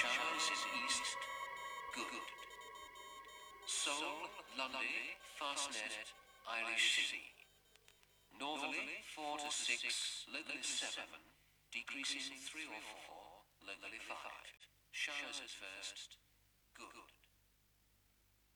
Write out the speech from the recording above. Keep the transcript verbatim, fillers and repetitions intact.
Showers in east, good. Seoul, Lundy, Fastnet, Irish Sea. Northerly four to six, locally seven, decreasing three or four, locally five. Showers at first, good.